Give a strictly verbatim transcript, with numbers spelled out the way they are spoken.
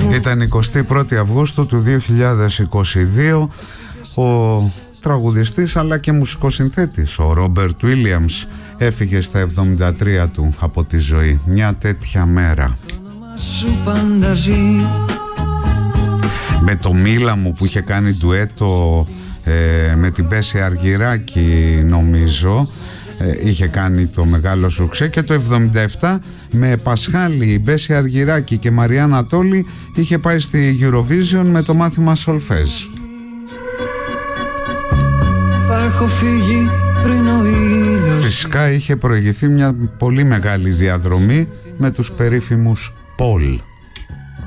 Ήταν εικοστή πρώτη Αυγούστου του δύο χιλιάδες είκοσι δύο. Ο τραγουδιστής αλλά και μουσικοσυνθέτης ο Ρόμπερτ Βίλιαμς έφυγε στα εβδομήντα τρία του από τη ζωή. Μια τέτοια μέρα. Με το Μίλα μου που είχε κάνει ντουέτο ε, με την Μπέση Αργυράκη, νομίζω ε, είχε κάνει το μεγάλο σουξέ, και το εβδομήντα επτά με Πασχάλη, Μπέση Αργυράκη και Μαριάννα Τόλη είχε πάει στη Eurovision με το μάθημα Σολφέζ. Θα έχω φύγει πριν ο ήλιος. Φυσικά είχε προηγηθεί μια πολύ μεγάλη διαδρομή με τους περίφημους Πολ.